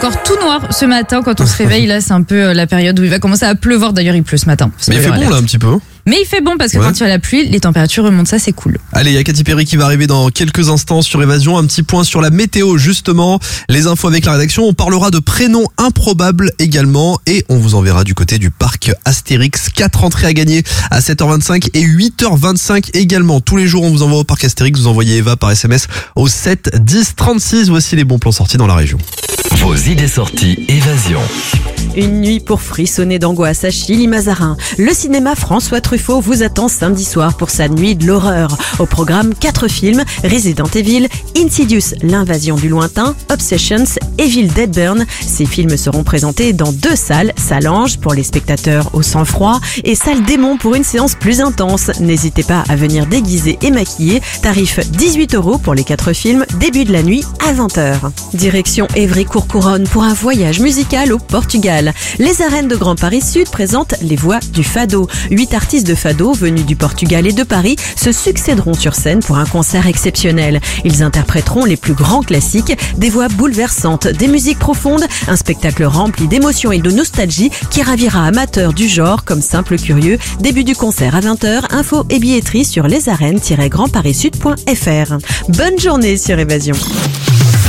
encore tout noir ce matin quand on se réveille. Là, c'est un peu la période où il va commencer à pleuvoir. D'ailleurs, il pleut ce matin. Mais il fait bon là un petit peu. Mais il fait bon parce que Ouais. quand il y a la pluie, les températures remontent, ça c'est cool. Allez, il y a Katy Perry qui va arriver dans quelques instants sur Évasion. Un petit point sur la météo justement. Les infos avec la rédaction. On parlera de prénoms improbables également. Et on vous enverra du côté du parc Astérix. 4 entrées à gagner à 7h25 et 8h25 également. Tous les jours, on vous envoie au parc Astérix. Vous envoyez Eva par SMS au 7 10 36. Voici les bons plans sortis dans la région. Vos idées sorties Évasion. Une nuit pour frissonner d'angoisse à Chilly-Mazarin. Le cinéma François Truffaut vous attend samedi soir pour sa nuit de l'horreur. Au programme 4 films, Resident Evil, Insidious, l'invasion du lointain, Obsessions, Evil Dead Burn. Ces films seront présentés dans 2 salles, salle Ange pour les spectateurs au sang-froid et salle Démon pour une séance plus intense. N'hésitez pas à venir déguisé et maquillé. Tarif 18 € pour les 4 films, début de la nuit à 20h. Direction Évry-Courcouronnes pour un voyage musical au Portugal. Les arènes de Grand Paris Sud présentent les voix du fado. 8 artistes de fado venus du Portugal et de Paris se succéderont sur scène pour un concert exceptionnel. Ils interpréteront les plus grands classiques, des voix bouleversantes, des musiques profondes, un spectacle rempli d'émotions et de nostalgie qui ravira amateurs du genre comme simples curieux. Début du concert à 20h, info et billetterie sur lesarènes-grandparissud.fr. Bonne journée sur Évasion.